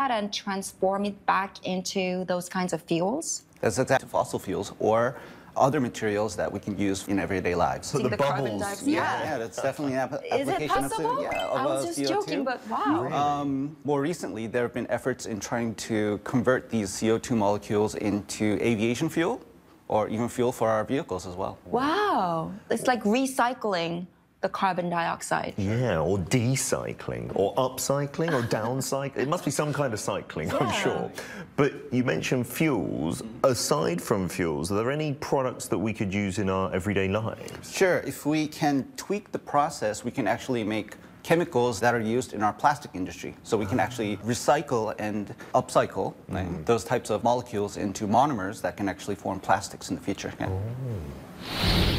that and transform it back into those kinds of fuels? That's exactly fossil fuels or other materials that we can use in everyday lives. So the carbon bubbles. dioxide. Yeah, that's definitely an Is it application possible? of I was just CO2. joking, but wow. More recently, there have been efforts in trying to convert these CO2 molecules into aviation fuel or even fuel for our vehicles as well. Wow. It's like recycling the carbon dioxide. Yeah, or decycling, or upcycling, or downcycling. It must be some kind of cycling, I'm sure. But you mentioned fuels. Aside from fuels, are there any products that we could use in our everyday lives? Sure, if we can tweak the process, we can actually make chemicals that are used in our plastic industry. So we can actually recycle and upcycle those types of molecules into monomers that can actually form plastics in the future. Yeah.